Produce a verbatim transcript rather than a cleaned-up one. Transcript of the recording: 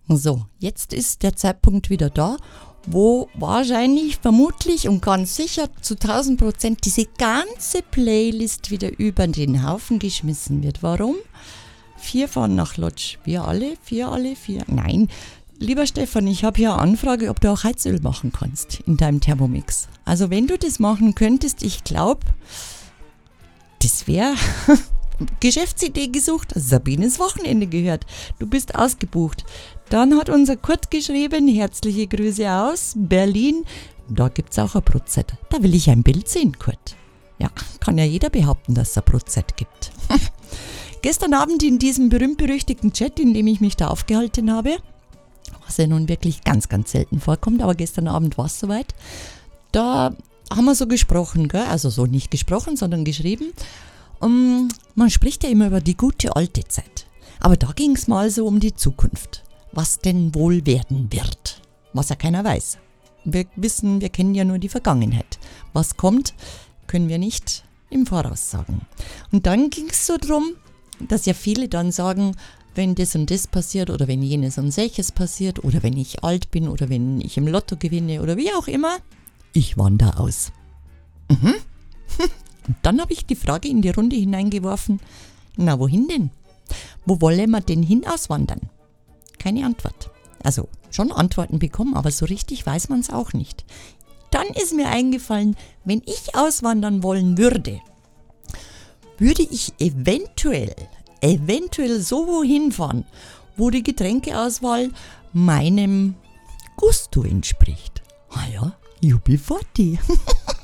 So, jetzt ist der Zeitpunkt wieder da, wo wahrscheinlich, vermutlich und ganz sicher zu tausend Prozent diese ganze Playlist wieder über den Haufen geschmissen wird. Warum? Vier fahren nach Lodz. Wir alle? Vier alle? Vier? Nein. Lieber Stefan, ich habe hier eine Anfrage, ob du auch Heizöl machen kannst in deinem Thermomix. Also wenn du das machen könntest, ich glaube, das wäre Geschäftsidee gesucht. Sabines Wochenende gehört. Du bist ausgebucht. Dann hat unser Kurt geschrieben, herzliche Grüße aus Berlin. Da gibt es auch ein Brotzeit. Da will ich ein Bild sehen, Kurt. Ja, kann ja jeder behaupten, dass es ein Brotzeit gibt. Gestern Abend in diesem berühmt-berüchtigten Chat, in dem ich mich da aufgehalten habe, was ja nun wirklich ganz, ganz selten vorkommt, aber gestern Abend war es soweit, da haben wir so gesprochen, gell? Also so nicht gesprochen, sondern geschrieben. Um, man spricht ja immer über die gute alte Zeit, aber da ging es mal so um die Zukunft. Was denn wohl werden wird, was ja keiner weiß. Wir wissen, wir kennen ja nur die Vergangenheit. Was kommt, können wir nicht im Voraus sagen. Und dann ging es so drum, dass ja viele dann sagen, wenn das und das passiert oder wenn jenes und solches passiert oder wenn ich alt bin oder wenn ich im Lotto gewinne oder wie auch immer, ich wandere aus. Mhm. Und dann habe ich die Frage in die Runde hineingeworfen, na wohin denn? Wo wollen wir denn hin auswandern? Keine Antwort. Also schon Antworten bekommen, aber so richtig weiß man es auch nicht. Dann ist mir eingefallen, wenn ich auswandern wollen würde, würde ich eventuell, eventuell so wohin fahren, wo die Getränkeauswahl meinem Gusto entspricht. Ah ja, U B vierzig.